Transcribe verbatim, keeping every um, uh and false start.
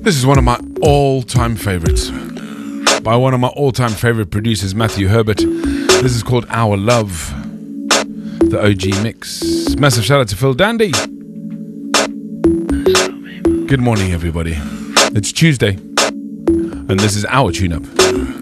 This is one of my all-time favorites by one of my all-time favorite producers, Matthew Herbert. This is called Our Love, the O G mix. Massive shout out to Phil Dandy. Good morning, everybody. It's Tuesday, and this is our tune-up.